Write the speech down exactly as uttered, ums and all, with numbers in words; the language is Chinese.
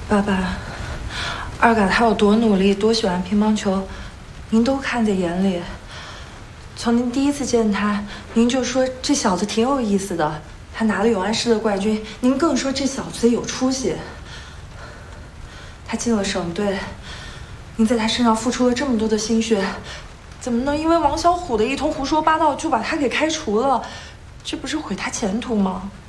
爸爸，二嘎他有多努力，多喜欢乒乓球，您都看在眼里。从您第一次见他，您就说这小子挺有意思的，他拿了永安市的冠军，您更说这小子有出息。他进了省队，您在他身上付出了这么多的心血，怎么能因为王小虎的一通胡说八道就把他给开除了？这不是毁他前途吗？